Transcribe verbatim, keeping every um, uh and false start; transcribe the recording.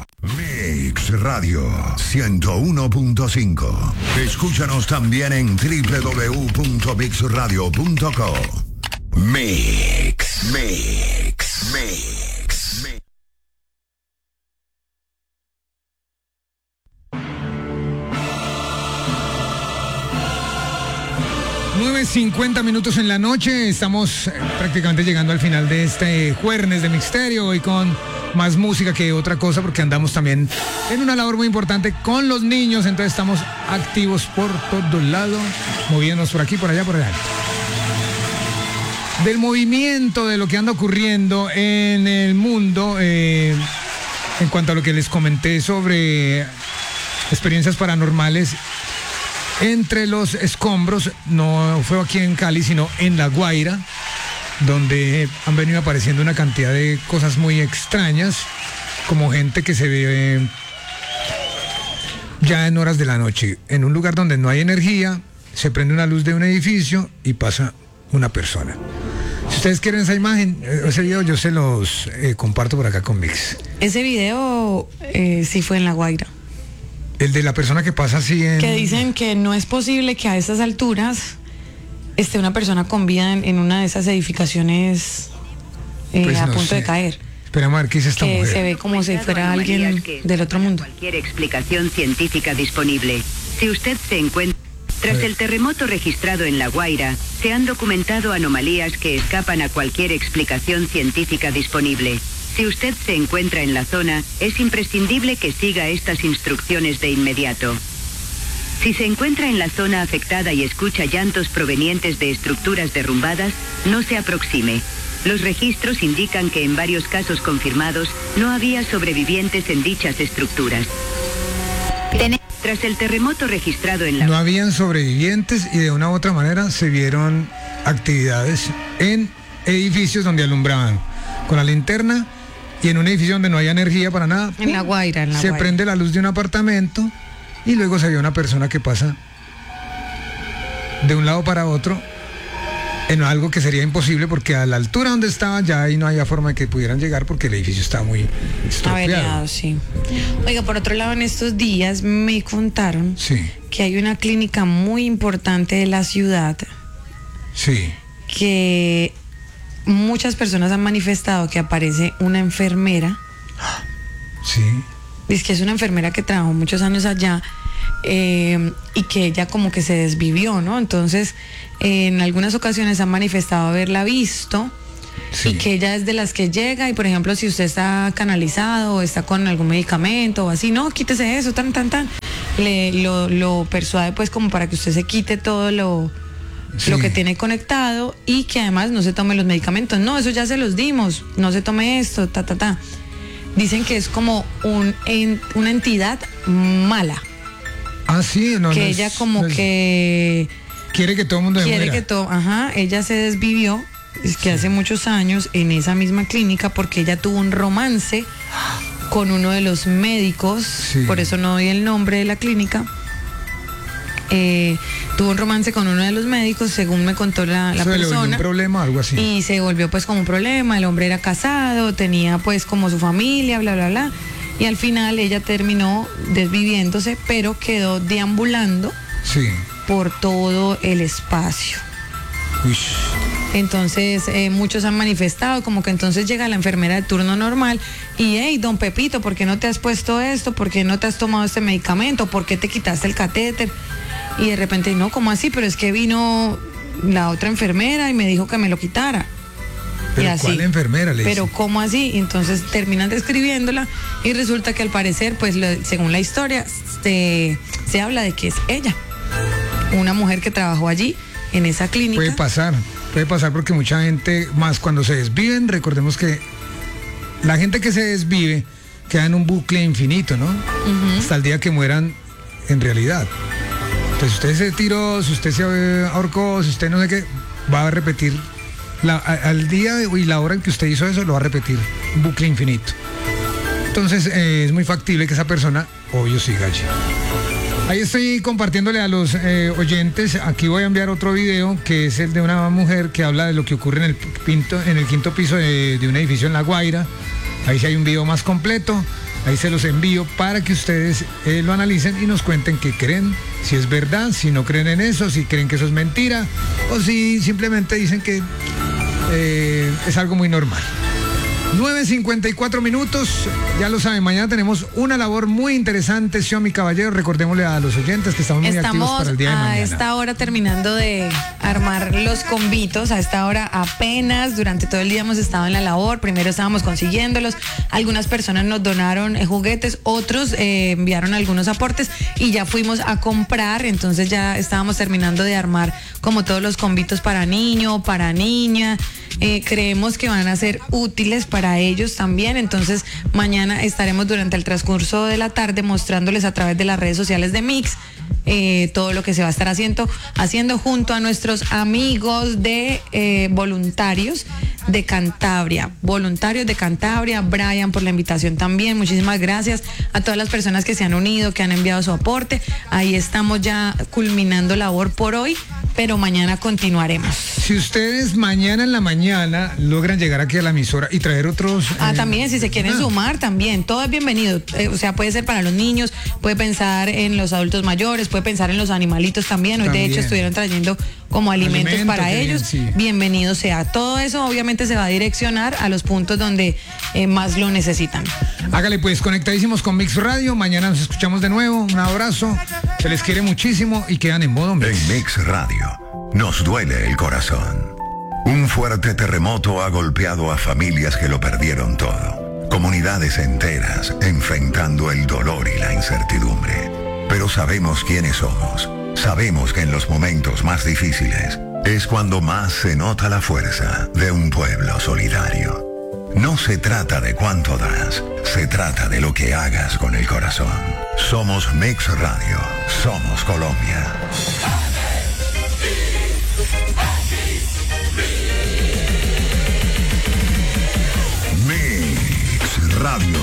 Mix Radio ciento uno punto cinco. Escúchanos también en doble u doble u doble u punto mix radio punto co. Mix, Mix, Mix, Mix. nueve cincuenta minutos en la noche, estamos prácticamente llegando al final de este jueves de Misterio, hoy con más música que otra cosa, porque andamos también en una labor muy importante con los niños, entonces estamos activos por todos lados, moviéndonos por aquí, por allá, por allá. Del movimiento, de lo que anda ocurriendo en el mundo, eh, en cuanto a lo que les comenté sobre experiencias paranormales, entre los escombros, no fue aquí en Cali, sino en La Guaira, donde han venido apareciendo una cantidad de cosas muy extrañas, como gente que se ve ya en horas de la noche, en un lugar donde no hay energía, se prende una luz de un edificio y pasa una persona. Si ustedes quieren esa imagen, ese video, yo se los eh, comparto por acá con Mix. Ese video eh, sí fue en La Guaira. El de la persona que pasa así en... Que dicen que no es posible que a estas alturas esté una persona con vida en, en una de esas edificaciones eh, pues a no punto sé. de caer. Esperamos a ver qué es esta que mujer. Se ve como si fuera alguien del otro mundo. Cualquier explicación científica disponible. Si usted se encuentra... Tras el terremoto registrado en La Guaira, se han documentado anomalías que escapan a cualquier explicación científica disponible. Si usted se encuentra en la zona, es imprescindible que siga estas instrucciones de inmediato. Si se encuentra en la zona afectada y escucha llantos provenientes de estructuras derrumbadas, no se aproxime. Los registros indican que en varios casos confirmados no había sobrevivientes en dichas estructuras. Tras el terremoto registrado en la... No habían sobrevivientes y de una u otra manera se vieron actividades en edificios donde alumbraban con la linterna y en un edificio donde no hay energía para nada. En La Guaira, en La Se Guaira. prende la luz de un apartamento y luego se ve una persona que pasa de un lado para otro en algo que sería imposible porque a la altura donde estaba ya ahí no había forma de que pudieran llegar porque el edificio estaba muy estropeado. Averiado, sí. Oiga, por otro lado, en estos días me contaron sí. que hay una clínica muy importante de la ciudad sí. que muchas personas han manifestado que aparece una enfermera. Sí. Dice que es una enfermera que trabajó muchos años allá eh, y que ella como que se desvivió, ¿no? Entonces, eh, en algunas ocasiones han manifestado haberla visto sí. y que ella es de las que llega y, por ejemplo, si usted está canalizado o está con algún medicamento o así, no, quítese eso, tan, tan, tan, le, lo, lo persuade pues como para que usted se quite todo lo... Sí. lo que tiene conectado y que además no se tome los medicamentos. No, eso ya se los dimos, no se tome esto, ta, ta, ta. Dicen que es como un, en, una entidad mala. Ah, sí, no. Que no ella es, como no es, que... Quiere que todo el mundo se Quiere muera. que todo, ajá, ella se desvivió, es que sí. hace muchos años en esa misma clínica porque ella tuvo un romance con uno de los médicos, sí. por eso no doy el nombre de la clínica. Eh, tuvo un romance con uno de los médicos, según me contó la, la se persona. Le volvió un problema, algo así. Y se volvió pues como un problema, el hombre era casado, tenía pues como su familia, bla, bla, bla. Y al final ella terminó desviviéndose, pero quedó deambulando sí. por todo el espacio. Uy. Entonces eh, muchos han manifestado como que entonces llega la enfermera de turno normal y hey, don Pepito, ¿por qué no te has puesto esto? ¿Por qué no te has tomado este medicamento? ¿Por qué te quitaste el catéter? Y de repente, no, ¿cómo así? Pero es que vino la otra enfermera y me dijo que me lo quitara. ¿Pero y así. cuál enfermera le Pero dice? ¿cómo así? Y entonces terminan describiéndola y resulta que al parecer, pues lo, según la historia, se, se habla de que es ella. Una mujer que trabajó allí, en esa clínica. Puede pasar, puede pasar porque mucha gente, más cuando se desviven, recordemos que la gente que se desvive queda en un bucle infinito, ¿no? Uh-huh. Hasta el día que mueran en realidad. Entonces, si usted se tiró, si usted se ahorcó, si usted no sé qué, va a repetir la, a, al día y la hora en que usted hizo eso, lo va a repetir, un bucle infinito. Entonces, eh, es muy factible que esa persona, obvio, siga allí. Ahí estoy compartiéndole a los eh, oyentes, aquí voy a enviar otro video, que es el de una mujer que habla de lo que ocurre en el, pinto, en el quinto piso de, de un edificio en La Guaira. Ahí sí hay un video más completo. Ahí se los envío para que ustedes eh, lo analicen y nos cuenten qué creen, si es verdad, si no creen en eso, si creen que eso es mentira o si simplemente dicen que eh, es algo muy normal. nueve cincuenta y cuatro minutos, ya lo saben, mañana tenemos una labor muy interesante, Xiaomi Caballero, recordémosle a los oyentes que estamos muy Estamos activos para el día de mañana. a esta hora terminando de armar los convitos, a esta hora apenas, durante todo el día hemos estado en la labor, primero estábamos consiguiéndolos, algunas personas nos donaron eh, juguetes, otros eh, enviaron algunos aportes y ya fuimos a comprar, entonces ya estábamos terminando de armar como todos los convitos para niño, para niña. Eh, creemos que van a ser útiles para ellos también, entonces mañana estaremos durante el transcurso de la tarde mostrándoles a través de las redes sociales de Mix eh, todo lo que se va a estar haciendo, haciendo junto a nuestros amigos de eh, voluntarios de Cantabria, voluntarios de Cantabria. Brian, por la invitación también, muchísimas gracias a todas las personas que se han unido, que han enviado su aporte. Ahí estamos ya culminando labor por hoy, pero mañana continuaremos. Si ustedes mañana en la mañana logran llegar aquí a la emisora y traer otros... Ah, eh, también, si se quieren ah. sumar, también, todo es bienvenido. Eh, o sea, puede ser para los niños, puede pensar en los adultos mayores, puede pensar en los animalitos también. Hoy, También. de hecho, estuvieron trayendo como alimentos, Alimento, para qué ellos. bien, sí. Bienvenido sea. Todo eso, obviamente, se va a direccionar a los puntos donde eh, más lo necesitan. Hágale pues, conectadísimos con Mix Radio. Mañana nos escuchamos de nuevo. Un abrazo. Se les quiere muchísimo y quedan en modo Mix. En Mix Radio nos duele el corazón. Un fuerte terremoto ha golpeado a familias que lo perdieron todo. Comunidades enteras enfrentando el dolor y la incertidumbre. Pero sabemos quiénes somos. Sabemos que en los momentos más difíciles es cuando más se nota la fuerza de un pueblo solidario. No se trata de cuánto das, se trata de lo que hagas con el corazón. Somos Mix Radio, somos Colombia.